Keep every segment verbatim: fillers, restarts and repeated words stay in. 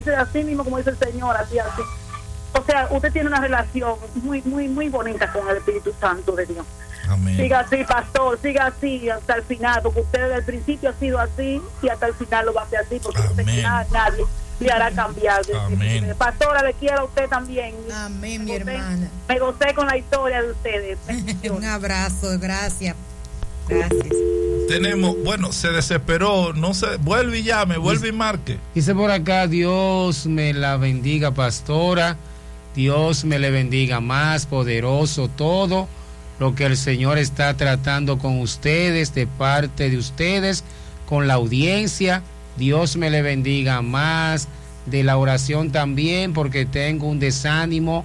así mismo como dice el Señor, así, así. O sea, usted tiene una relación muy, muy, muy bonita con el Espíritu Santo de Dios. Amén. Siga así, pastor, siga así hasta el final, porque usted desde el principio ha sido así y hasta el final lo va a hacer así, porque no sé, nada, nadie le hará cambiar. Amén. Pastora, le quiero a usted también. Amén, mi me gocé, hermana. Me gocé con la historia de ustedes. Un abrazo, gracias. Gracias. Tenemos, bueno, se desesperó, no sé, vuelve y llame, vuelve y marque. Dice por acá, Dios me la bendiga, pastora. Dios me le bendiga más, poderoso todo lo que el Señor está tratando con ustedes, de parte de ustedes, con la audiencia. Dios me le bendiga más, de la oración también, porque tengo un desánimo.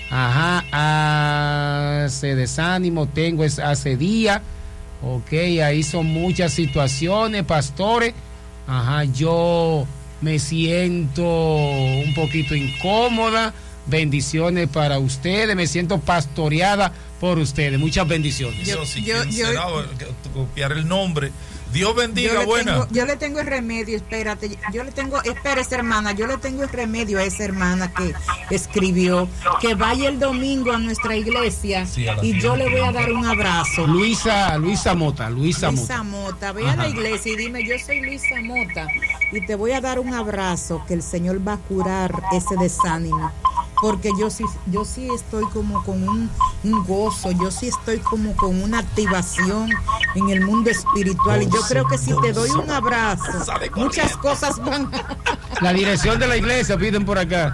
Ajá, hace desánimo, tengo es hace día. Ok, ahí son muchas situaciones, pastores. Ajá, yo me siento un poquito incómoda. Bendiciones para ustedes, me siento pastoreada por ustedes. Muchas bendiciones. Yo, si yo, yo, será, copiar el nombre. Dios bendiga, yo buena. Tengo, yo le tengo el remedio, espérate, yo le tengo, espérese hermana, yo le tengo el remedio a esa hermana que escribió, que vaya el domingo a nuestra iglesia, sí, a y yo le voy a dar un abrazo. Luisa, Luisa Mota, Luisa, Luisa Mota. Mota, ve Ajá. a la iglesia y dime, yo soy Luisa Mota, y te voy a dar un abrazo, que el Señor va a curar ese desánimo. Porque yo sí, yo sí estoy como con un, un gozo, yo sí estoy como con una activación en el mundo espiritual. Y yo creo que si te doy un abrazo, muchas cosas van. La dirección de la iglesia piden por acá.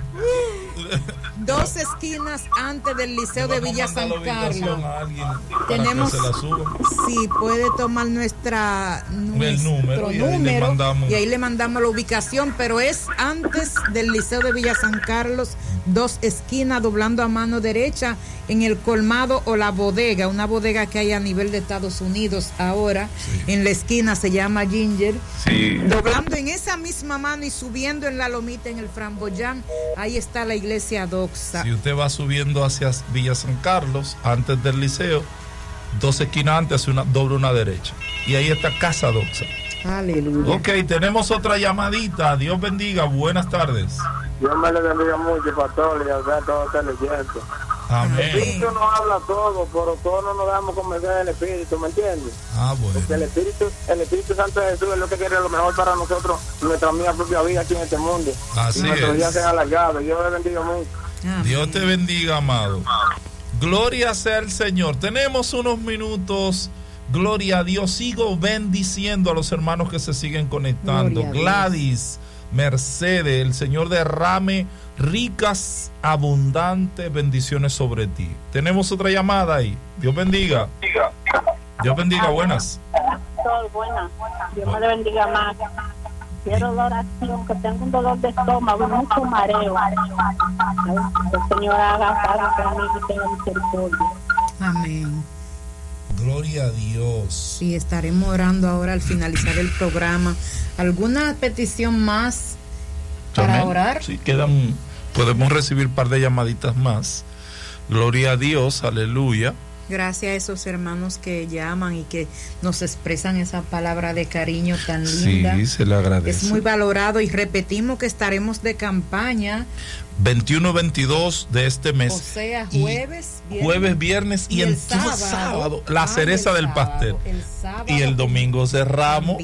Dos esquinas antes del Liceo de Villa San Carlos. Tenemos, sí, puede tomar nuestra nuestro número, y, número ahí y ahí le mandamos la ubicación, pero es antes del Liceo de Villa San Carlos, dos esquinas doblando a mano derecha en el colmado o la bodega, una bodega que hay a nivel de Estados Unidos ahora, sí. En la esquina se llama Ginger, sí. Doblando en esa misma mano y subiendo en la lomita en el Framboyán, ahí está la iglesia Doxa. Si usted va subiendo hacia Villa San Carlos, antes del liceo, dos esquinas antes, hace una, doble una derecha, y ahí está Casa Doxa. Aleluya. Ok, tenemos otra llamadita. Dios bendiga, buenas tardes. Dios me le bendiga mucho, pastor, y a usted todo está leyendo. Amén. El Espíritu nos habla todo, pero todos no nos damos convencer del Espíritu, ¿me entiendes? Ah, bueno. Porque el Espíritu, el Espíritu Santo de Jesús es lo que quiere lo mejor para nosotros, nuestra misma propia vida aquí en este mundo. Así y nuestros es. días sean alargados. Dios le bendiga mucho. Amén. Dios te bendiga, amado. Gloria sea el Señor. Tenemos unos minutos. Gloria a Dios. Sigo bendiciendo a los hermanos que se siguen conectando. Gladys, Mercedes, el Señor derrame ricas, abundantes bendiciones sobre ti. Tenemos otra llamada ahí. Dios bendiga. Dios bendiga, buenas. Buenas. Dios me le bendiga más. Quiero la oración, que tengo un dolor de estómago, mucho mareo. El Señor haga algo para mí y tenga misericordia. Amén. Gloria a Dios. Sí, estaremos orando ahora al finalizar el programa. ¿Alguna petición más para Amén. Orar? Sí, quedan, podemos recibir un par de llamaditas más. Gloria a Dios, aleluya. Gracias a esos hermanos que llaman y que nos expresan esa palabra de cariño tan linda. Sí, se le agradece. Es muy valorado y repetimos que estaremos de campaña veintiuno veintidós de este mes. O sea, jueves, viernes, jueves, viernes y, y el sábado, sábado la ah, cereza del sábado, pastel. El sábado y el domingo cerramos.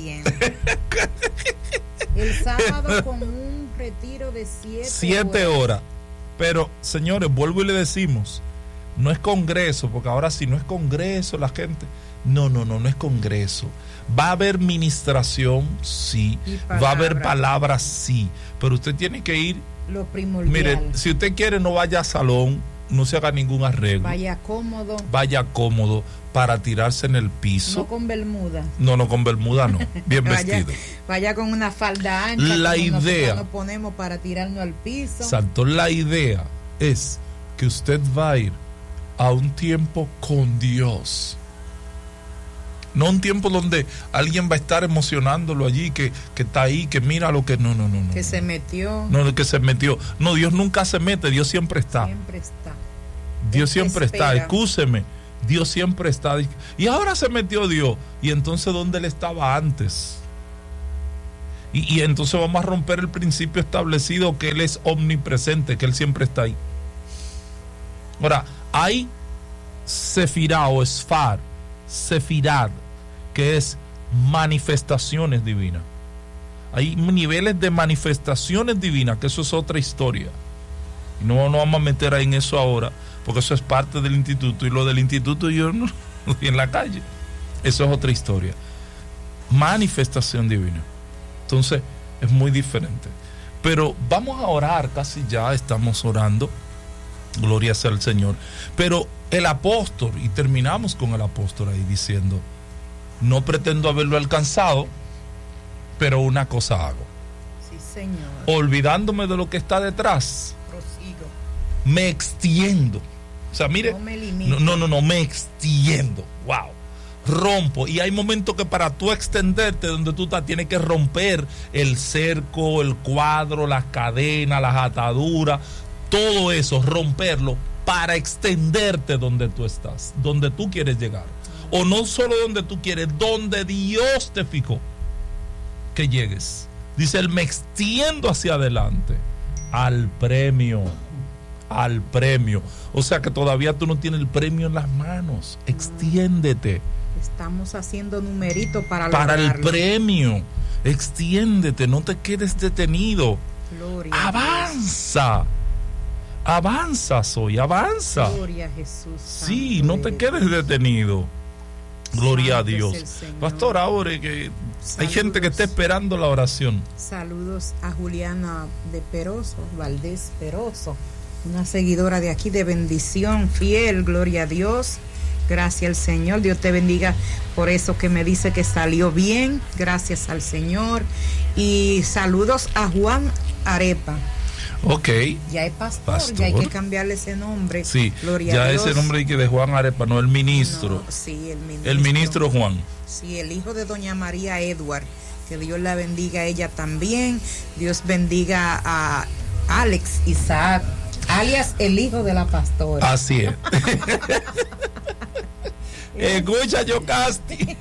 El sábado con un retiro de siete, siete horas. horas. Pero, señores, vuelvo y le decimos, no es congreso, porque ahora sí no es congreso la gente. No, no, no, no es congreso. Va a haber ministración, sí. Va a haber palabras, sí. Pero usted tiene que ir. Lo primordial. Mire, si usted quiere, no vaya a salón, no se haga ningún arreglo. Vaya cómodo. Vaya cómodo para tirarse en el piso. No con bermuda. No, no con bermuda, no. Bien vaya, vestido. Vaya con una falda ancha. La idea. Nos ponemos para tirarnos al piso. Exacto. La idea es que usted va a ir a un tiempo con Dios. No un tiempo donde alguien va a estar emocionándolo allí, que, que está ahí, que mira lo que... No, no, no. no que no. se metió. No, que se metió. No, Dios nunca se mete, Dios siempre está. Siempre está. Dios siempre está, excúseme. Dios siempre está. Y ahora se metió Dios. Y entonces, ¿dónde él estaba antes? Y, y entonces vamos a romper el principio establecido que Él es omnipresente, que Él siempre está ahí. Ahora, hay sefirá o esfar, sefirad, que es manifestaciones divinas. Hay niveles de manifestaciones divinas, que eso es otra historia. Y no nos vamos a meter ahí en eso ahora, porque eso es parte del instituto, y lo del instituto yo no estoy en la calle. Eso es otra historia. Manifestación divina. Entonces, es muy diferente. Pero vamos a orar, casi ya estamos orando. Gloria sea al Señor. Pero el apóstol, y terminamos con el apóstol ahí diciendo, no pretendo haberlo alcanzado, pero una cosa hago. Sí, Señor. Olvidándome de lo que está detrás, prosigo. Me extiendo. O sea, mire, no me limito. No, no, no, me extiendo. Wow. Rompo. Y hay momentos que para tú extenderte donde tú estás, tienes que romper el cerco, el cuadro, las cadenas, las ataduras, todo eso, romperlo para extenderte donde tú estás, donde tú quieres llegar. O no solo donde tú quieres, donde Dios te fijó que llegues. Dice él, me extiendo hacia adelante al premio, al premio. O sea que todavía tú no tienes el premio en las manos. Extiéndete. Estamos haciendo numeritos para para lograrlo. El premio. Extiéndete, no te quedes detenido. Gloria avanza. Avanza, soy, avanza. Gloria a Jesús. Sí, no te quedes detenido. Gloria a Dios. Pastor, ahora que saludos. Hay gente que está esperando la oración. Saludos a Juliana de Peroso, Valdés Peroso, una seguidora de aquí de bendición, fiel, gloria a Dios. Gracias al Señor, Dios te bendiga por eso que me dice que salió bien, gracias al Señor. Y saludos a Juan Arepa. Ok. Ya es pastor, pastor, ya hay que cambiarle ese nombre. Sí, gloria ya a Dios. Ese nombre que de Juan Arepa, no el ministro. No, sí, el ministro. El ministro Juan. Sí, el hijo de doña María Edward. Que Dios la bendiga a ella también. Dios bendiga a Alex Isaac, alias el hijo de la pastora. Así es. Escucha, Yocasti.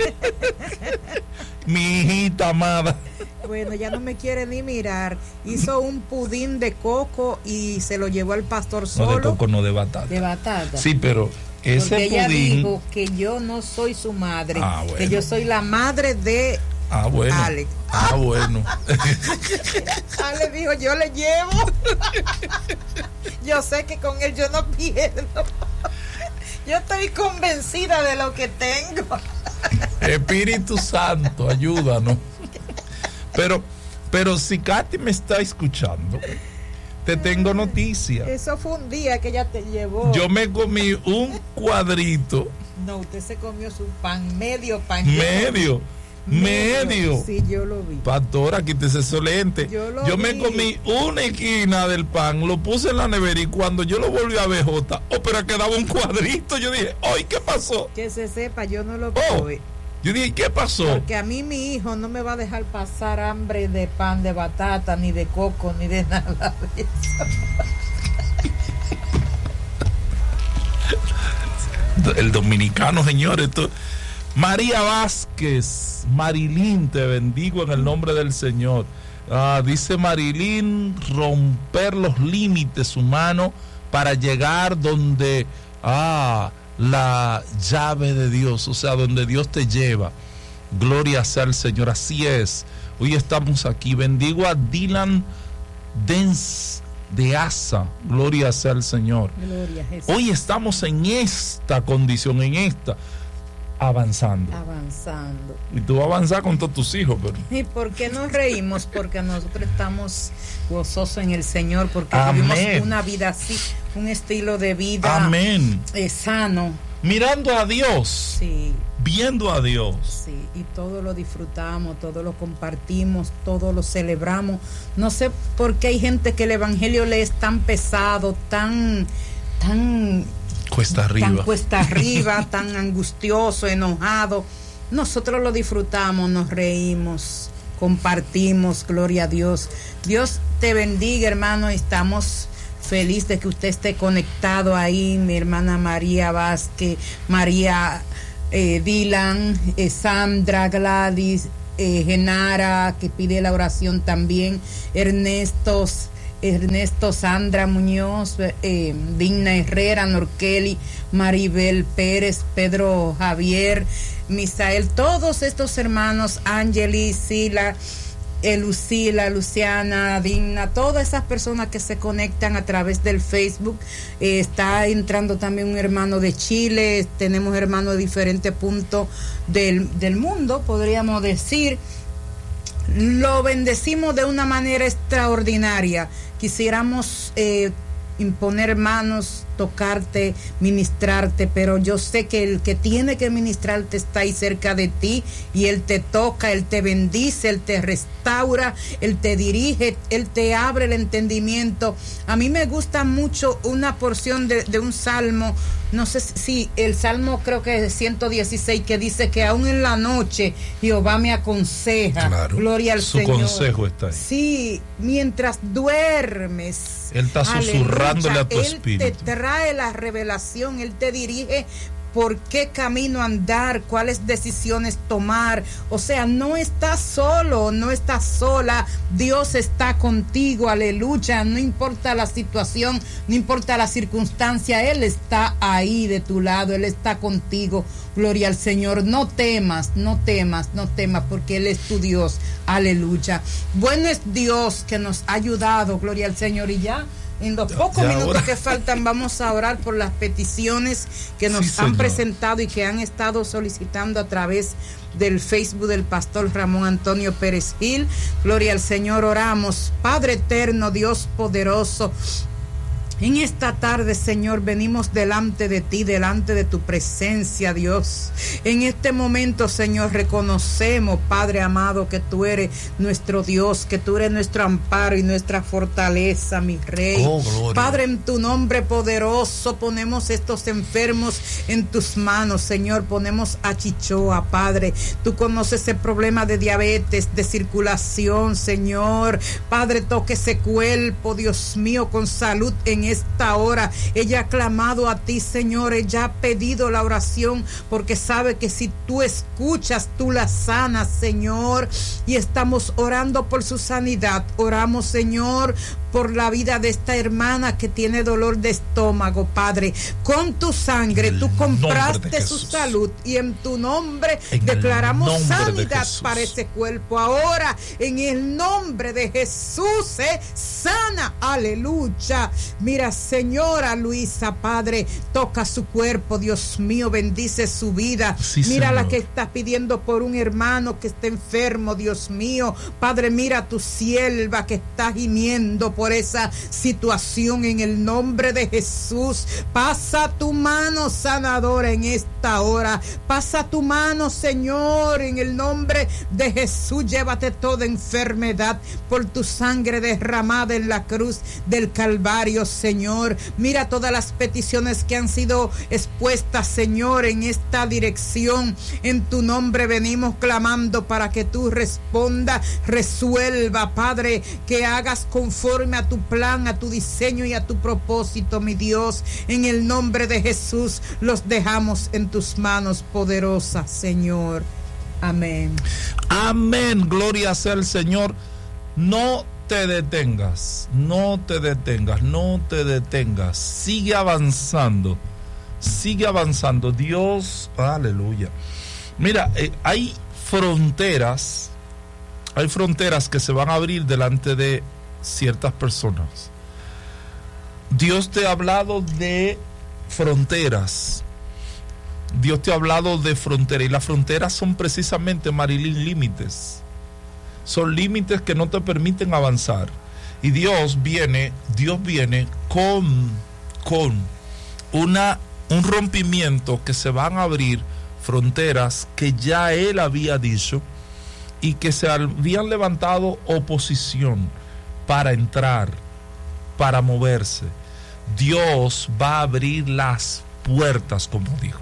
Mi hijita amada. Bueno, ya no me quiere ni mirar. Hizo un pudín de coco y se lo llevó al pastor solo. No, de coco, no, de batata. De batata. Sí, pero ese porque ella pudín... dijo que yo no soy su madre, ah, bueno. que yo soy la madre de ah, bueno. Alex. Ah, bueno. Alex dijo, yo le llevo. Yo sé que con él yo no pierdo. Yo estoy convencida de lo que tengo. Espíritu Santo, ayúdanos. Pero, pero si Katy me está escuchando, te tengo noticia. Eso fue un día que ella te llevó. Yo me comí un cuadrito. No, usted se comió su pan, medio pan. Medio, medio. medio. Sí, yo lo vi. Pastora, quítese ese lente. Yo, lo yo vi. me comí una esquina del pan, lo puse en la nevera y cuando yo lo volví a ver, Jota, oh, pero quedaba un cuadrito. Yo dije, ¡ay, qué pasó! Que se sepa, yo no lo oh. vi. Yo dije, ¿qué pasó? Porque a mí mi hijo no me va a dejar pasar hambre de pan, de batata, ni de coco, ni de nada de eso. El dominicano, señores. Esto... María Vázquez, Marilín, te bendigo en el nombre del Señor. Ah, dice Marilín, romper los límites humanos para llegar donde... Ah... la llave de Dios, o sea, donde Dios te lleva. Gloria sea al Señor, así es. Hoy estamos aquí. Bendigo a Dylan Dens de Asa. Gloria sea al Señor. Gloria a Jesús. Hoy estamos en esta condición, en esta, avanzando. Avanzando. Y tú vas a avanzar con todos tus hijos, pero... ¿Y por qué nos reímos? Porque nosotros estamos gozosos en el Señor, porque Amén. vivimos una vida así, un estilo de vida Amén. Eh, sano. Mirando a Dios. Sí. Viendo a Dios. Sí, y todo lo disfrutamos, todo lo compartimos, todo lo celebramos. No sé por qué hay gente que el evangelio le es tan pesado, tan, tan cuesta arriba, tan cuesta arriba, tan angustioso, enojado. Nosotros lo disfrutamos, nos reímos, compartimos, gloria a Dios. Dios te bendiga, hermano. Estamos felices de que usted esté conectado ahí, mi hermana María Vázquez, María eh, Dylan, eh, Sandra, Gladys, eh, Genara, que pide la oración también, Ernesto, Ernesto Sandra Muñoz, eh, Digna Herrera, Norkeli, Maribel Pérez, Pedro Javier, Misael, todos estos hermanos, Angeli, Sila, Eh, Lucila, Luciana, Digna, todas esas personas que se conectan a través del Facebook. Eh, está entrando también un hermano de Chile, tenemos hermanos de diferentes puntos del, del mundo, podríamos decir. Lo bendecimos de una manera extraordinaria. Quisiéramos eh, imponer manos, tocarte, ministrarte, pero yo sé que el que tiene que ministrarte está ahí cerca de ti, y Él te toca, Él te bendice, Él te restaura, Él te dirige, Él te abre el entendimiento. A mí me gusta mucho una porción de, de un salmo, no sé si el salmo, creo que es ciento dieciséis, que dice que aún en la noche Jehová me aconseja. Claro, gloria al su Señor. Su consejo está ahí. Sí, mientras duermes, Él está susurrándole a tu Él espíritu. te trae la revelación, Él te dirige por qué camino andar, cuáles decisiones tomar. O sea, no estás solo, no estás sola, Dios está contigo, aleluya. No importa la situación, no importa la circunstancia, Él está ahí de tu lado, Él está contigo, gloria al Señor. No temas, no temas, no temas, porque Él es tu Dios, aleluya. Bueno es Dios que nos ha ayudado, gloria al Señor. Y ya en los pocos minutos ahora que faltan, vamos a orar por las peticiones que nos sí, han señor. presentado y que han estado solicitando a través del Facebook del pastor Ramón Antonio Pérez Gil. Gloria al Señor, oramos. Padre eterno, Dios poderoso, en esta tarde, Señor, venimos delante de ti, delante de tu presencia, Dios. En este momento, Señor, reconocemos, Padre amado, que tú eres nuestro Dios, que tú eres nuestro amparo y nuestra fortaleza, mi Rey. Oh, Padre, en tu nombre poderoso, ponemos estos enfermos en tus manos, Señor. Ponemos a Chichoa, Padre. Tú conoces el problema de diabetes, de circulación, Señor. Padre, toque ese cuerpo, Dios mío, con salud en esta hora. Ella ha clamado a ti, Señor. Ella ha pedido la oración porque sabe que si tú escuchas, tú la sanas, Señor. Y estamos orando por su sanidad. Oramos, Señor, por la vida de esta hermana que tiene dolor de estómago, Padre. Con tu sangre tú compraste su salud, y en tu nombre en declaramos nombre sanidad de para ese cuerpo. Ahora, en el nombre de Jesús, se sana, aleluya. Mira, Señora Luisa, Padre, toca su cuerpo, Dios mío, bendice su vida. Sí, mira Señor. La que está pidiendo por un hermano que está enfermo, Dios mío. Padre, mira a tu sierva que está gimiendo por esa situación en el nombre de Jesús. Pasa tu mano sanadora en esta hora. Pasa tu mano, Señor, en el nombre de Jesús. Llévate toda enfermedad por tu sangre derramada en la cruz del Calvario, Señor. Mira todas las peticiones que han sido expuestas, Señor, en esta dirección. En tu nombre venimos clamando para que tú responda, resuelva, Padre, que hagas conforme a tu plan, a tu diseño y a tu propósito, mi Dios. En el nombre de Jesús los dejamos en tus manos poderosas, Señor. Amén. Amén. Gloria sea el Señor. No te detengas, no te detengas, no te detengas. Sigue avanzando, sigue avanzando. Dios, aleluya. Mira, eh, hay fronteras, hay fronteras que se van a abrir delante de ciertas personas. Dios te ha hablado de fronteras. Dios te ha hablado de fronteras. Y las fronteras son precisamente, Marilyn, límites. Son límites que no te permiten avanzar. Y Dios viene, Dios viene con, con una, un rompimiento, que se van a abrir fronteras que ya Él había dicho y que se habían levantado oposición para entrar, para moverse. Dios va a abrir las puertas, como dijo.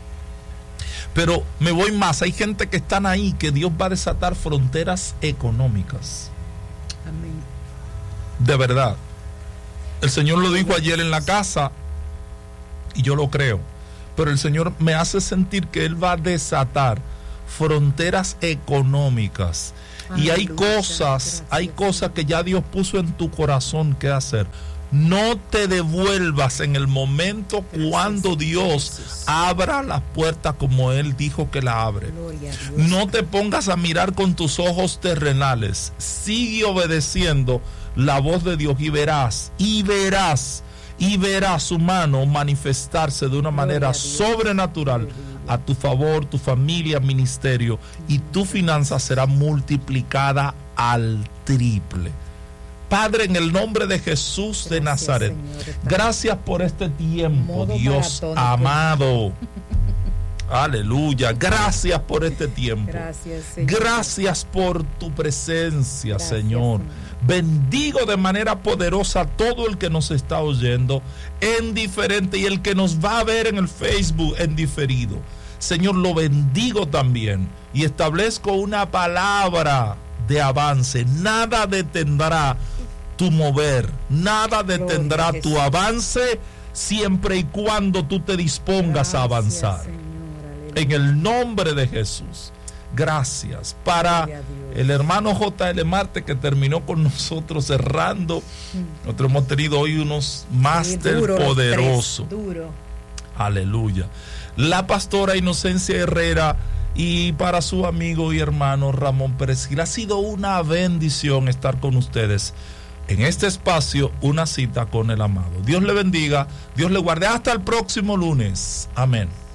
Pero me voy más, hay gente que están ahí, que Dios va a desatar fronteras económicas. Amén. De verdad. El Señor lo dijo ayer en la casa y yo lo creo. Pero el Señor me hace sentir que Él va a desatar fronteras económicas. Y hay cosas, hay cosas que ya Dios puso en tu corazón que hacer. No te devuelvas en el momento cuando Dios abra las puertas como Él dijo que la abre. No te pongas a mirar con tus ojos terrenales. Sigue obedeciendo la voz de Dios y verás, y verás, y verás su mano manifestarse de una manera sobrenatural a tu favor, tu familia, ministerio, y tu finanza será multiplicada al triple. Padre, en el nombre de Jesús de Nazaret, gracias por este tiempo, Dios amado. Aleluya, gracias por este tiempo. Gracias, Señor. Gracias por tu presencia, gracias, Señor. Señor. Bendigo de manera poderosa a todo el que nos está oyendo en diferente y el que nos va a ver en el Facebook en diferido. Señor, lo bendigo también y establezco una palabra de avance. Nada detendrá tu mover, nada detendrá tu avance siempre y cuando tú te dispongas a avanzar. En el nombre de Jesús. Gracias. Para el hermano J L Marte, que terminó con nosotros cerrando. Nosotros hemos tenido hoy unos máster poderosos. Aleluya. La pastora Inocencia Herrera y para su amigo y hermano Ramón Pérez Gil. Ha sido una bendición estar con ustedes en este espacio, una cita con el amado. Dios le bendiga, Dios le guarde. Hasta el próximo lunes. Amén.